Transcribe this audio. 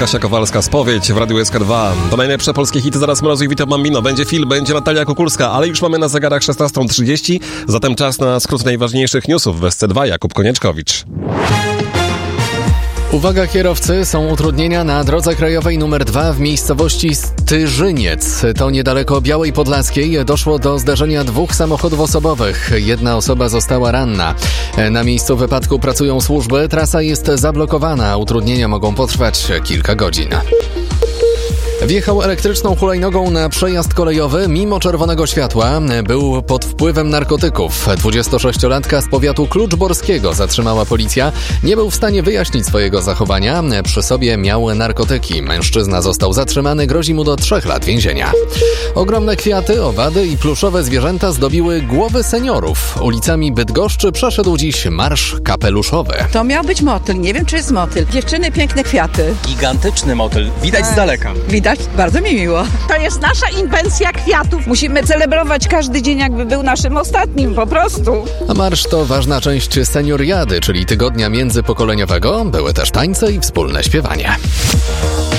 Kasia Kowalska, Spowiedź w Radiu SK2. To najlepsze polskie hity, zaraz Mrozu i Vito Bambino. Będzie film, będzie Natalia Kukulska, ale już mamy na zegarach 16:30, zatem czas na skrót najważniejszych newsów w SC2. Jakub Konieczkowicz. Uwaga kierowcy, są utrudnienia na drodze krajowej nr 2 w miejscowości Styżyniec. To niedaleko Białej Podlaskiej. Doszło do zdarzenia dwóch samochodów osobowych. Jedna osoba została ranna. Na miejscu wypadku pracują służby. Trasa jest zablokowana. Utrudnienia mogą potrwać kilka godzin. Wjechał elektryczną hulajnogą na przejazd kolejowy mimo czerwonego światła. Był pod wpływem narkotyków. 26-latka z powiatu kluczborskiego zatrzymała policja. Nie był w stanie wyjaśnić swojego zachowania. Przy sobie miał narkotyki. Mężczyzna został zatrzymany. Grozi mu do 3 lat więzienia. Ogromne kwiaty, owady i pluszowe zwierzęta zdobiły głowy seniorów. Ulicami Bydgoszczy przeszedł dziś marsz kapeluszowy. To miał być motyl. Nie wiem, czy jest motyl. Dziewczyny, piękne kwiaty. Gigantyczny motyl. Widać z daleka. Widać? Bardzo mi miło. To jest nasza inwencja kwiatów. Musimy celebrować każdy dzień, jakby był naszym ostatnim, po prostu. A marsz to ważna część senioriady, czyli tygodnia międzypokoleniowego. Były też tańce i wspólne śpiewanie.